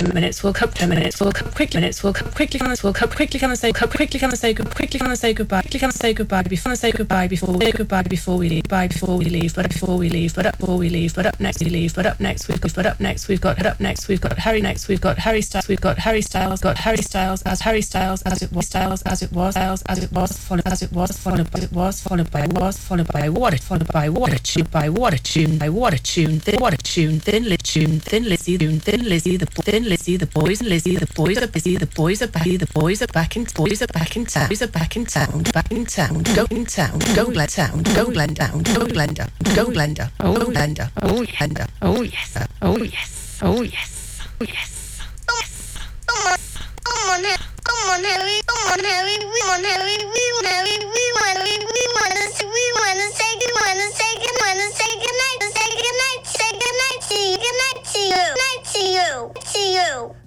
10 minutes. We'll come 10 minutes. We'll come quickly. Minutes. We'll come quickly. We'll come quickly. Come and say. Quickly. Come and say. Quickly. Come and say goodbye. Quickly. Come and say goodbye. Before say goodbye. Before we goodbye. Before we leave. Bye. Before we leave. But before we leave. But up. Before we leave. But up next we leave. But up next we've got. But up next we've got. Up next we've got Harry. Next we've got Harry Styles. We've got Harry Styles. Got Harry Styles as Harry Styles as it was. Styles as it was. Styles as it was. Followed as it was. Followed by it was. Followed by was. Followed by water. Followed by water tune. By water tune. By water tune. Then water tune. Then lit tune. Then Lizzie. Then Lizzie. Then Lizzie. The boys and Lizzie. The boys are busy. The boys are back. The boys are back in. Boys are back in town. Boys are back in town. Back in town. Go in town. Go blend town. Go blend down. Go blender. Go blender. Oh blender. Oh blender. Oh yes. Oh yes. Oh yes. Oh yes. Come on, Harry. Come on, Harry. We want Harry. We want Harry. We want to say good night. Say good night to you. Night to you.